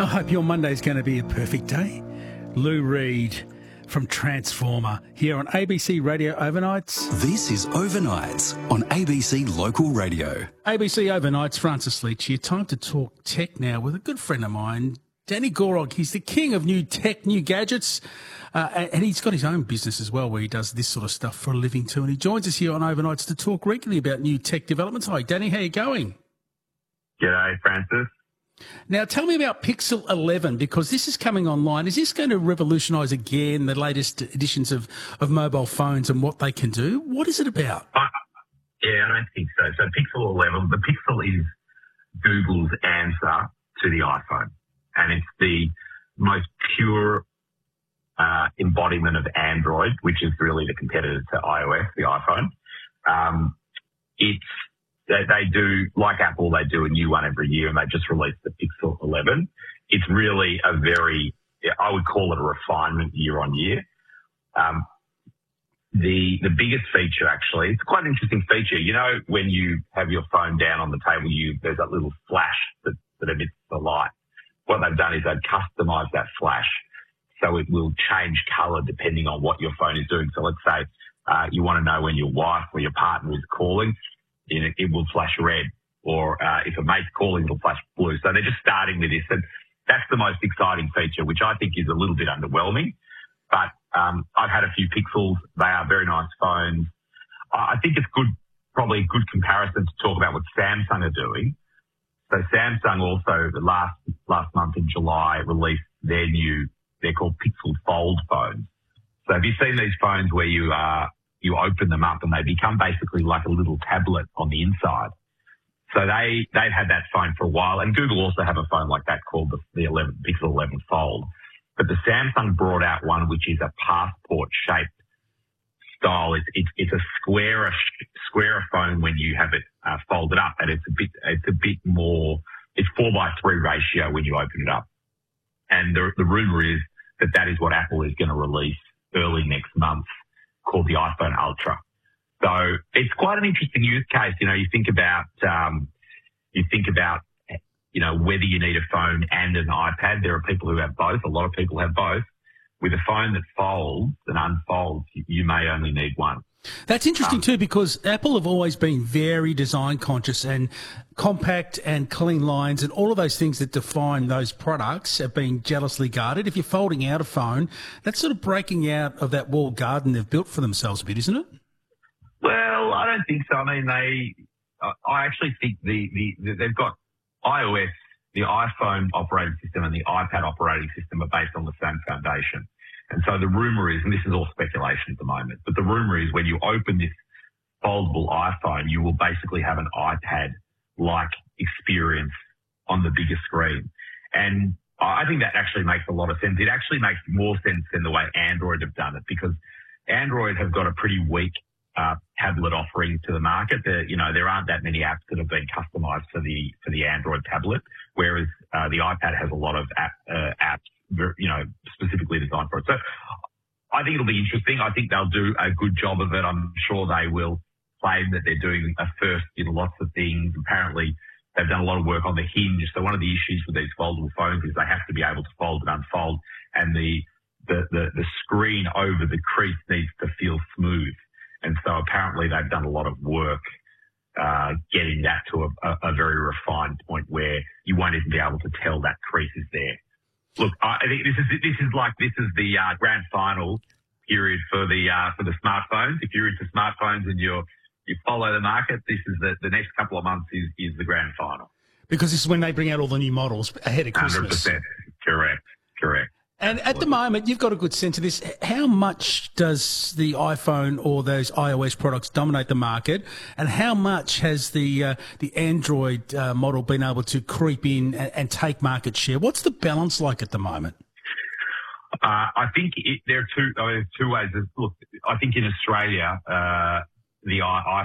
I hope your Monday's going to be a perfect day. Lou Reed from Transformer here on ABC Radio Overnights. This is Overnights on ABC Local Radio. ABC Overnights, Francis Leach here. Time to talk tech now with a good friend of mine, Danny Gorog. He's the king of new tech, new gadgets, and he's got his own business as well where he does this sort of stuff for a living too. And he joins us here on Overnights to talk regularly about new tech developments. Hi, Danny. How you going? G'day, Francis. Now, tell me about Pixel 11, because this is coming online. Is this going to revolutionise again the latest editions of mobile phones and what they can do? What is it about? I don't think so. So Pixel 11, the Pixel is Google's answer to the iPhone. And it's the most pure embodiment of Android, which is really the competitor to iOS, the iPhone. They do, like Apple, they do a new one every year, and they just released the Pixel 11. It's really I would call it a refinement year on year. The biggest feature, actually, it's quite an interesting feature. You know, when you have your phone down on the table, there's that little flash that emits the light. What they've done is they've customised that flash so it will change colour depending on what your phone is doing. So let's say you want to know when your wife or your partner is calling, it will flash red, or if a mate's calling, it'll flash blue. So they're just starting with this, and that's the most exciting feature, which I think is a little bit underwhelming. But I've had a few Pixels. They are very nice phones. I think it's probably a good comparison to talk about what Samsung are doing. So Samsung also, last month in July, released they're called Pixel Fold phones. So have you seen these phones where you open them up and they become basically like a little tablet on the inside? So they've had that phone for a while, and Google also have a phone like that called the Pixel 11 Fold. But the Samsung brought out one which is a passport-shaped style. It's a squarer phone when you have it folded up, and it's a bit more. It's 4:3 ratio when you open it up. And the rumor is that is what Apple is going to release early next month, called the iPhone Ultra. So it's quite an interesting use case. You know, you think about whether you need a phone and an iPad. There are people who have both. A lot of people have both. With a phone that folds and unfolds, you may only need one. That's interesting too, because Apple have always been very design conscious, and compact and clean lines and all of those things that define those products have been jealously guarded. If you're folding out a phone, that's sort of breaking out of that walled garden they've built for themselves a bit, isn't it? Well, I don't think so. I mean, I actually think they've got iOS, the iPhone operating system and the iPad operating system are based on the same foundation. And so the rumor is, and this is all speculation at the moment, but the rumor is when you open this foldable iPhone, you will basically have an iPad-like experience on the bigger screen. And I think that actually makes a lot of sense. It actually makes more sense than the way Android have done it, because Android have got a pretty weak tablet offering to the market. There aren't that many apps that have been customized for the Android tablet, whereas the iPad has a lot of apps, specifically designed for it. So I think it'll be interesting. I think they'll do a good job of it. I'm sure they will claim that they're doing a first in lots of things. Apparently, they've done a lot of work on the hinge. So one of the issues with these foldable phones is they have to be able to fold and unfold, and the screen over the crease needs to feel smooth. And so apparently they've done a lot of work getting that to a very refined point where you won't even be able to tell that crease is there. Look, I think this is the grand final period for the smartphones. If you're into smartphones and you follow the market, this is the next couple of months is the grand final. Because this is when they bring out all the new models ahead of Christmas. 100%. Correct. And at the moment, you've got a good sense of this. How much does the iPhone or those iOS products dominate the market, and how much has the Android model been able to creep in and take market share? What's the balance like at the moment? I think there are two ways. Look, I think in Australia, the